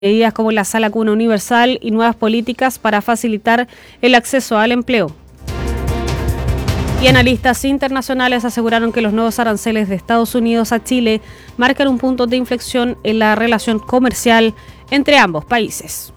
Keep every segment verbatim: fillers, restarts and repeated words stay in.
medidas como la Sala Cuna Universal y nuevas políticas para facilitar el acceso al empleo. Y analistas internacionales aseguraron que los nuevos aranceles de Estados Unidos a Chile marcan un punto de inflexión en la relación comercial entre ambos países.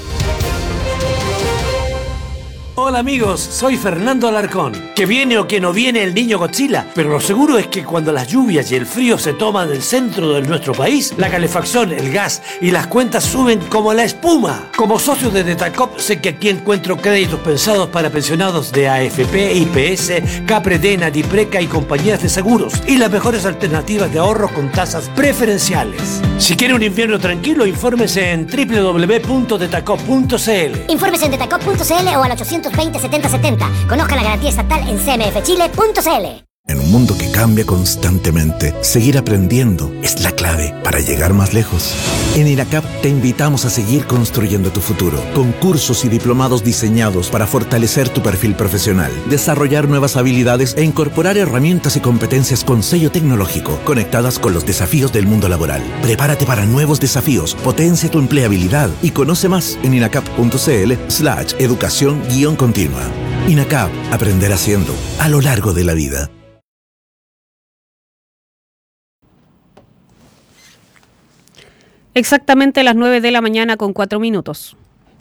Hola amigos, soy Fernando Alarcón. Que viene o que no viene el niño Godzilla, pero lo seguro es que cuando las lluvias y el frío se toman el centro de nuestro país, la calefacción, el gas y las cuentas suben como la espuma. Como socio de Detacop sé que aquí encuentro créditos pensados para pensionados de A F P, I P S, Capredena, Dipreca y compañías de seguros y las mejores alternativas de ahorro con tasas preferenciales. Si quiere un invierno tranquilo, infórmese en doble u doble u doble u punto detacop punto c l. Infórmese en detacop punto c l o al ochocientos veinte setenta setenta. Conozca la garantía estatal en c m f chile punto c l. En un mundo que cambia constantemente, seguir aprendiendo es la clave para llegar más lejos. En INACAP te invitamos a seguir construyendo tu futuro, con cursos y diplomados diseñados para fortalecer tu perfil profesional, desarrollar nuevas habilidades e incorporar herramientas y competencias con sello tecnológico, conectadas con los desafíos del mundo laboral. Prepárate para nuevos desafíos, potencia tu empleabilidad y conoce más en inacap punto c l slash educación guión continua. INACAP, aprender haciendo, a lo largo de la vida. Exactamente las nueve de la mañana con cuatro minutos.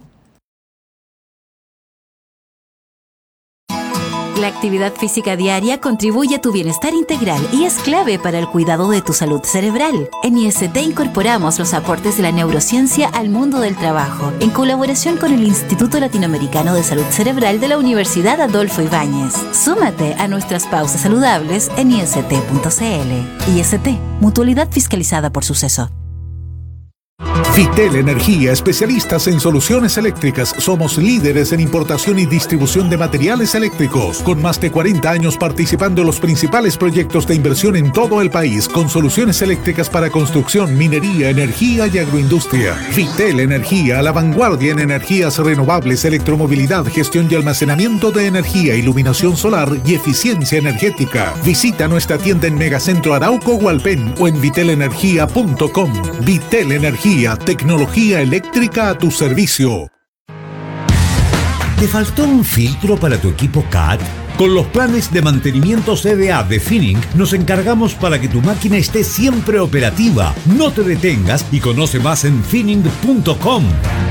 La actividad física diaria contribuye a tu bienestar integral y es clave para el cuidado de tu salud cerebral. En I S T incorporamos los aportes de la neurociencia al mundo del trabajo, en colaboración con el Instituto Latinoamericano de Salud Cerebral de la Universidad Adolfo Ibáñez. Súmate a nuestras pausas saludables en i s t punto c l. I S T, mutualidad fiscalizada por Suceso. Vitel Energía, especialistas en soluciones eléctricas. Somos líderes en importación y distribución de materiales eléctricos, con más de cuarenta años participando en los principales proyectos de inversión en todo el país, con soluciones eléctricas para construcción, minería, energía y agroindustria. Vitel Energía, a la vanguardia en energías renovables, electromovilidad, gestión y almacenamiento de energía, iluminación solar y eficiencia energética. Visita nuestra tienda en Megacentro Arauco Hualpén o en vitel energía punto com. Vitel Energía, tecnología eléctrica a tu servicio. ¿Te faltó un filtro para tu equipo C A T? Con los planes de mantenimiento C D A de Finning nos encargamos para que tu máquina esté siempre operativa. No te detengas y conoce más en finning punto com.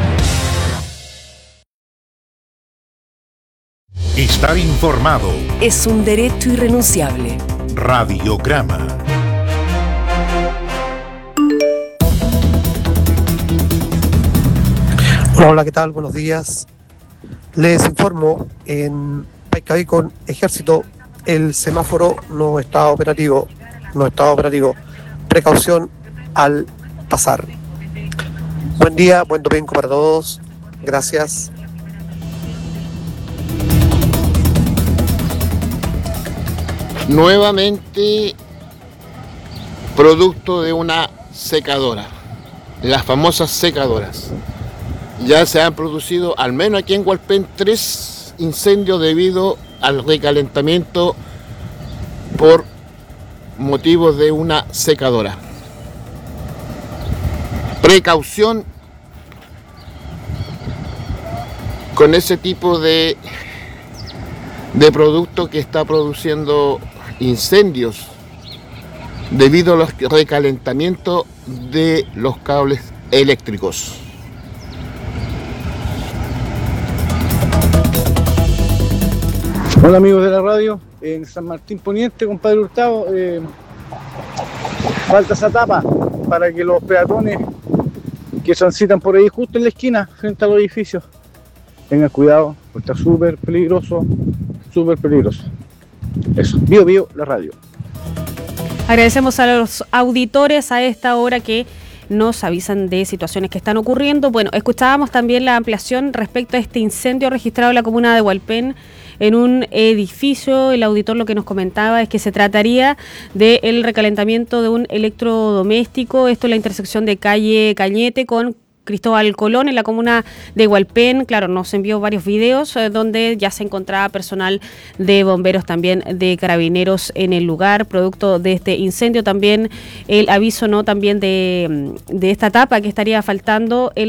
Estar informado es un derecho irrenunciable. Radiograma. Hola, ¿qué tal? Buenos días. Les informo, en Paicaví con Ejército, el semáforo no está operativo, no está operativo. Precaución al pasar. Buen día, buen domingo para todos. Gracias. Nuevamente, producto de una secadora, las famosas secadoras. Ya se han producido, al menos aquí en Hualpén, tres incendios debido al recalentamiento por motivos de una secadora. Precaución con ese tipo de, de producto que está produciendo incendios debido al recalentamiento de los cables eléctricos. Hola amigos de la radio, en San Martín Poniente, compadre Hurtado, eh, falta esa tapa para que los peatones que transitan por ahí justo en la esquina, frente a los edificios, tengan cuidado, porque está súper peligroso, súper peligroso. Eso, Bio Bio, la radio. Agradecemos a los auditores a esta hora que nos avisan de situaciones que están ocurriendo. Bueno, escuchábamos también la ampliación respecto a este incendio registrado en la comuna de Hualpén, en un edificio. El auditor lo que nos comentaba es que se trataría del recalentamiento de un electrodoméstico, esto en la intersección de calle Cañete con Cristóbal Colón, en la comuna de Hualpén. Claro, nos envió varios videos eh, donde ya se encontraba personal de bomberos, también de carabineros en el lugar, producto de este incendio. También el aviso no también de, de esta etapa que estaría faltando el